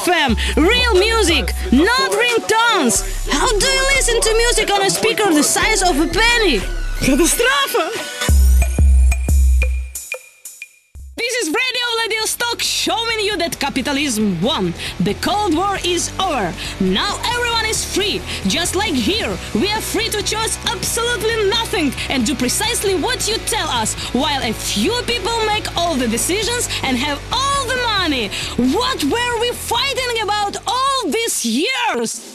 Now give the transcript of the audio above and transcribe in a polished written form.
FM, real music, not ringtones. How do you listen to music on a speaker the size of a penny? Catastrofe! This is Radio Vladivostok showing you that capitalism won. The Cold War is over. Now everyone is free. Just like here, we are free to choose absolutely nothing and do precisely what you tell us, while a few people make all the decisions and have all the money. What were we fighting about all these years?